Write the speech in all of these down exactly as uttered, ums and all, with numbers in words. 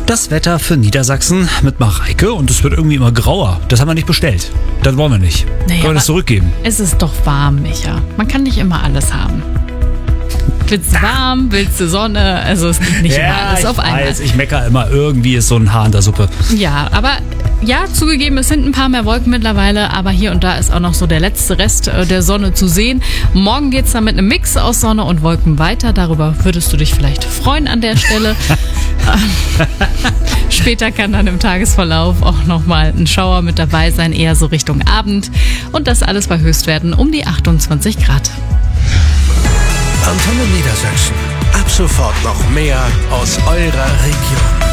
Das Wetter für Niedersachsen mit Mareike und es wird irgendwie immer grauer. Das haben wir nicht bestellt. Das wollen wir nicht. Naja, wollen wir das zurückgeben? Es ist doch warm, Micha. Man kann nicht immer alles haben. Willst du warm, willst du Sonne? Also es gibt nicht ja, immer alles auf einmal. Ich weiß, ich meckere immer, irgendwie ist so ein Haar in der Suppe. Ja, aber ja, zugegeben, es sind ein paar mehr Wolken mittlerweile, aber hier und da ist auch noch so der letzte Rest der Sonne zu sehen. Morgen geht's dann mit einem Mix aus Sonne und Wolken weiter. Darüber würdest du dich vielleicht freuen an der Stelle. Später kann dann im Tagesverlauf auch nochmal ein Schauer mit dabei sein, eher so Richtung Abend. Und das alles bei Höchstwerten um die achtundzwanzig Grad. Antenne Niedersachsen. Ab sofort noch mehr aus eurer Region.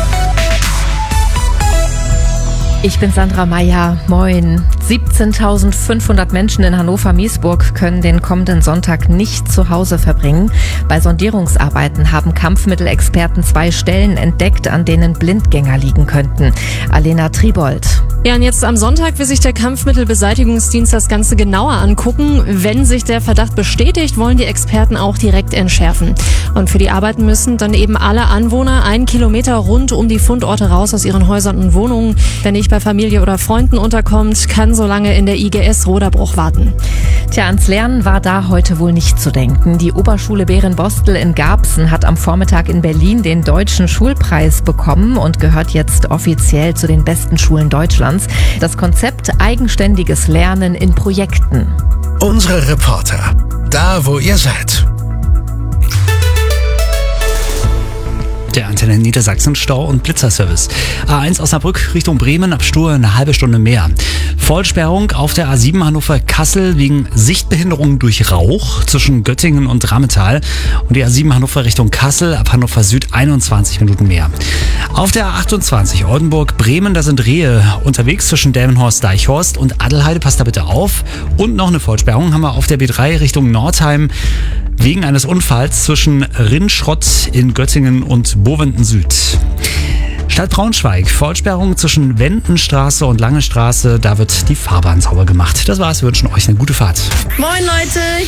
Ich bin Sandra Meyer. Moin. siebzehntausendfünfhundert Menschen in Hannover-Miesburg können den kommenden Sonntag nicht zu Hause verbringen. Bei Sondierungsarbeiten haben Kampfmittelexperten zwei Stellen entdeckt, an denen Blindgänger liegen könnten. Alena Tribold. Ja, und jetzt am Sonntag will sich der Kampfmittelbeseitigungsdienst das Ganze genauer angucken. Wenn sich der Verdacht bestätigt, wollen die Experten auch direkt entschärfen. Und für die Arbeiten müssen dann eben alle Anwohner einen Kilometer rund um die Fundorte raus aus ihren Häusern und Wohnungen. Wer nicht bei Familie oder Freunden unterkommt, kann so lange in der I G S Roderbruch warten. Tja, ans Lernen war da heute wohl nicht zu denken. Die Oberschule Bärenbostel in Garbsen hat am Vormittag in Berlin den Deutschen Schulpreis bekommen und gehört jetzt offiziell zu den besten Schulen Deutschlands. Das Konzept eigenständiges Lernen in Projekten. Unsere Reporter, da wo ihr seid. Der Antenne Niedersachsen Stau- und Blitzerservice. A eins Osnabrück Richtung Bremen ab Stur eine halbe Stunde mehr. Vollsperrung auf der A sieben Hannover-Kassel wegen Sichtbehinderung durch Rauch zwischen Göttingen und Rammetal. Und die A sieben Hannover Richtung Kassel ab Hannover Süd einundzwanzig Minuten mehr. Auf der A achtundzwanzig Oldenburg-Bremen, da sind Rehe unterwegs zwischen Delmenhorst-Deichhorst und Adelheide. Passt da bitte auf. Und noch eine Vollsperrung haben wir auf der B drei Richtung Nordheim wegen eines Unfalls zwischen Rinnschrott in Göttingen und Bovenden Süd. Stadt Braunschweig, Vollsperrung zwischen Wendenstraße und Lange Straße, da wird die Fahrbahn sauber gemacht. Das war's, wir wünschen euch eine gute Fahrt. Moin Leute!